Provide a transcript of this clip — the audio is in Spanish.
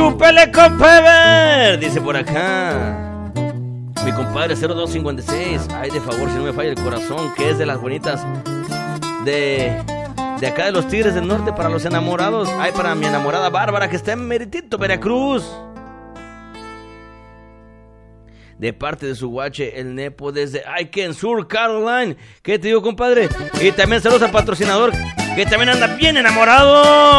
¡Chúpele, compadre! Dice por acá mi compadre 0256. Ay, de favor, si no me falla el corazón, que es de las bonitas de acá de los Tigres del Norte para los enamorados. Ay, para mi enamorada Bárbara, que está en Meritito, Veracruz. De parte de su guache, el Nepo, desde Aiken, Sur Carolina. ¿Qué te digo, compadre? Y también saludos al patrocinador, que también anda bien enamorado.